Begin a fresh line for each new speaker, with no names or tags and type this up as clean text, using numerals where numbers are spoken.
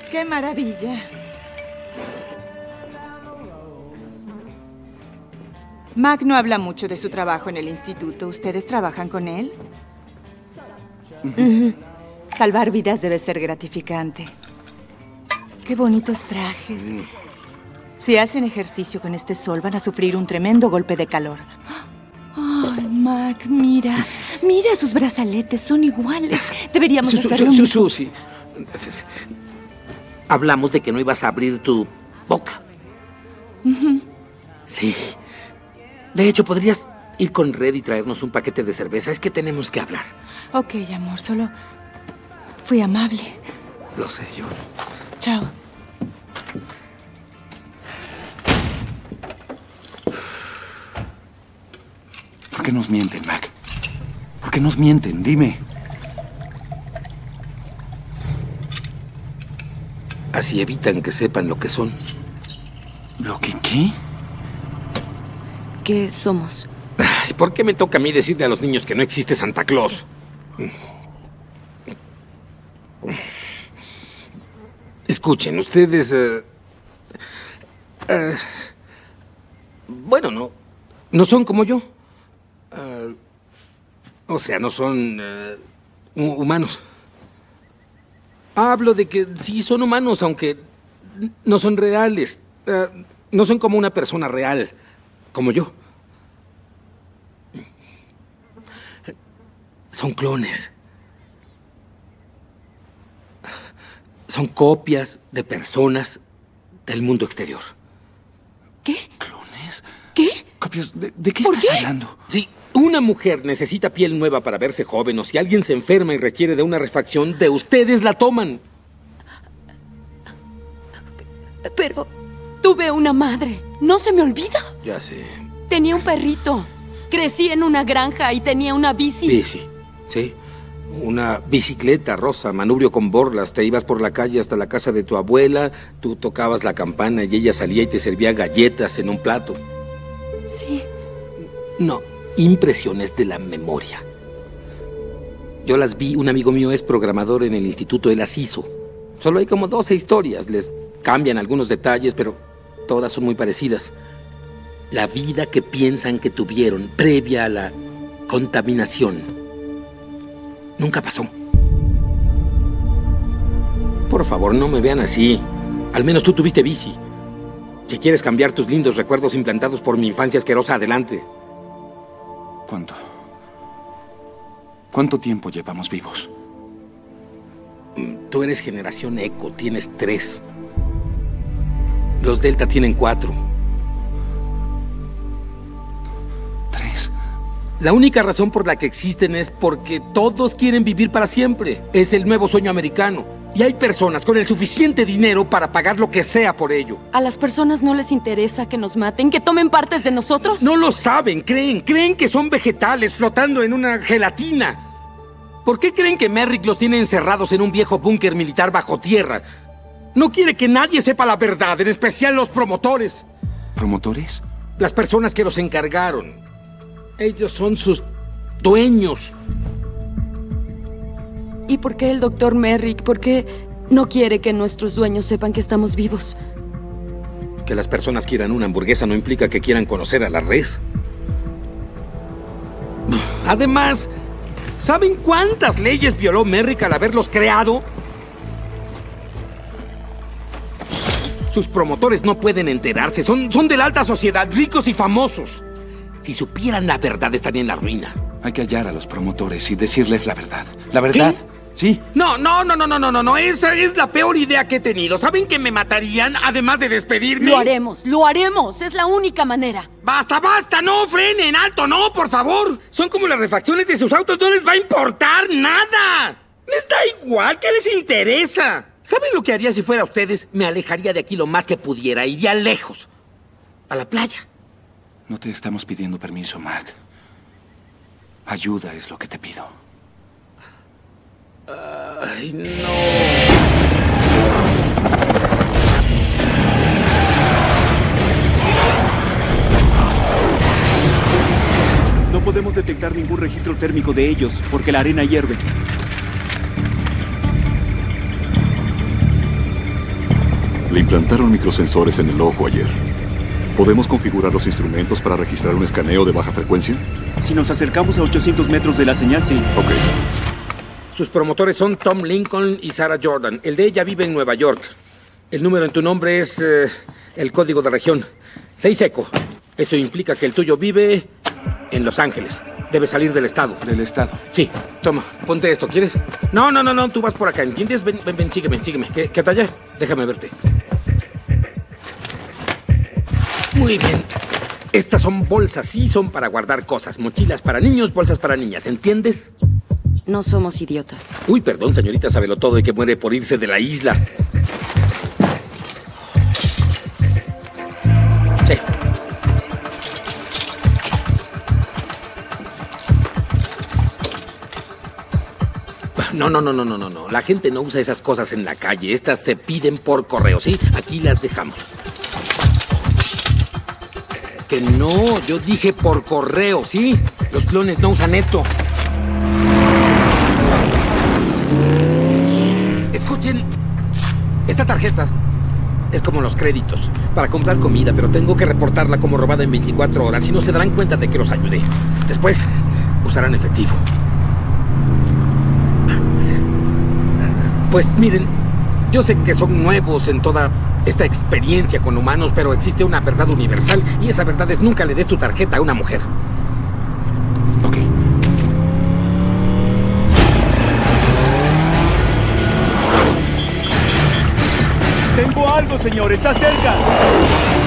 ¡Qué maravilla! Mac no habla mucho de su trabajo en el instituto. ¿Ustedes trabajan con él? Salvar vidas debe ser gratificante. ¡Qué bonitos trajes! Si hacen ejercicio con este sol, van a sufrir un tremendo golpe de calor. ¡Ay, Mac, mira! ¡Mira sus brazaletes! Son iguales. Deberíamos hacer lo mismo.
Susie. Hablamos de que no ibas a abrir tu boca. Sí. De hecho, podrías ir con Red y traernos un paquete de cerveza. Es que tenemos que hablar.
Ok, amor, solo fui amable.
Lo sé yo.
Chao.
¿Por qué nos mienten, Mac? ¿Por qué nos mienten? Dime.
Así evitan que sepan lo que son.
¿Lo que qué?
¿Qué somos?
Ay, ¿por qué me toca a mí decirle a los niños que no existe Santa Claus? Escuchen, ustedes... bueno, no son como yo. O sea, no son humanos. Hablo de que sí son humanos, aunque no son reales. No son como una persona real, como yo. Son clones. Son copias de personas del mundo exterior.
¿Qué?
¿Clones?
¿Qué?
¿Copias? ¿De qué
¿Por
estás
qué?
hablando?
Si una mujer necesita piel nueva para verse joven, o si alguien se enferma y requiere de una refacción, de ustedes la toman.
Pero tuve una madre. No se me olvida.
Ya sé.
Tenía un perrito. Crecí en una granja y tenía una bici.
Bici, sí. Una bicicleta rosa, manubrio con borlas. Te ibas por la calle hasta la casa de tu abuela, tú tocabas la campana y ella salía y te servía galletas en un plato.
Sí.
No, impresiones de la memoria. Yo las vi, un amigo mío es programador en el instituto, él las hizo. Solo hay como 12 historias, les cambian algunos detalles, pero todas son muy parecidas. La vida que piensan que tuvieron previa a la contaminación nunca pasó. Por favor, no me vean así. Al menos tú tuviste bici. Si quieres cambiar tus lindos recuerdos implantados por mi infancia asquerosa, adelante.
¿Cuánto tiempo llevamos vivos?
Tú eres generación Eco, tienes 3. Los Delta tienen 4.
3.
La única razón por la que existen es porque todos quieren vivir para siempre. Es el nuevo sueño americano. Y hay personas con el suficiente dinero para pagar lo que sea por ello.
¿A las personas no les interesa que nos maten, que tomen partes de nosotros?
No lo saben, creen que son vegetales flotando en una gelatina. ¿Por qué creen que Merrick los tiene encerrados en un viejo búnker militar bajo tierra? No quiere que nadie sepa la verdad, en especial los promotores.
¿Promotores?
Las personas que los encargaron. Ellos son sus dueños.
¿Y por qué el doctor Merrick? ¿Por qué no quiere que nuestros dueños sepan que estamos vivos?
Que las personas quieran una hamburguesa no implica que quieran conocer a la res. Además, ¿saben cuántas leyes violó Merrick al haberlos creado? Sus promotores no pueden enterarse. Son de la alta sociedad, ricos y famosos. Si supieran la verdad, estarían en la ruina.
Hay que hallar a los promotores y decirles la verdad. ¿La verdad?
¿Qué?
Sí.
No. Esa es la peor idea que he tenido. ¿Saben que me matarían, además de despedirme?
Lo haremos. Es la única manera.
¡Basta! ¡No! ¡Frenen! ¡Alto! ¡No, por favor! Son como las refacciones de sus autos. ¡No les va a importar nada! ¡Les da igual! ¿Qué les interesa? ¿Saben lo que haría si fuera ustedes? Me alejaría de aquí lo más que pudiera. Iría lejos. A la playa.
No te estamos pidiendo permiso, Mac. Ayuda es lo que te pido.
Ay, no.
No podemos detectar ningún registro térmico de ellos porque la arena hierve.
Le implantaron microsensores en el ojo ayer. ¿Podemos configurar los instrumentos para registrar un escaneo de baja frecuencia?
Si nos acercamos a 800 metros de la señal, sí.
Ok.
Sus promotores son Tom Lincoln y Sarah Jordan. El de ella vive en Nueva York. El número en tu nombre es el código de región. 6 eco. Eso implica que el tuyo vive en Los Ángeles. Debe salir del estado.
Del estado.
Sí. Toma, ponte esto. ¿Quieres? No. Tú vas por acá. ¿Entiendes? Ven, sígueme. ¿Qué talla? Déjame verte. Muy bien. Estas son bolsas. Sí, son para guardar cosas. Mochilas para niños, bolsas para niñas. ¿Entiendes?
No somos idiotas.
Uy, perdón, señorita Sabelotodo, y que muere por irse de la isla. Sí. No. La gente no usa esas cosas en la calle. Estas se piden por correo, ¿sí? Aquí las dejamos. Que no, yo dije por correo, ¿sí? Los clones no usan esto. Escuchen, esta tarjeta es como los créditos para comprar comida, pero tengo que reportarla como robada en 24 horas y no se darán cuenta de que los ayudé. Después usarán efectivo. Pues miren, yo sé que son nuevos en toda esta experiencia con humanos, pero existe una verdad universal y esa verdad es nunca le des tu tarjeta a una mujer. Ok.
Tengo algo, señor. Está cerca.